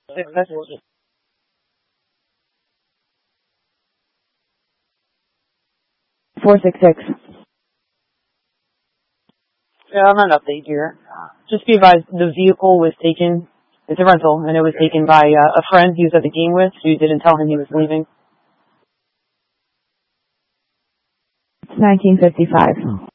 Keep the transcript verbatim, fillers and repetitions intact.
Six messages. four six six. Yeah, I'm an update here. Just be advised, the vehicle was taken, it's a rental, and it was taken by uh, a friend he was at the game with who didn't tell him he was leaving. It's nineteen fifty-five.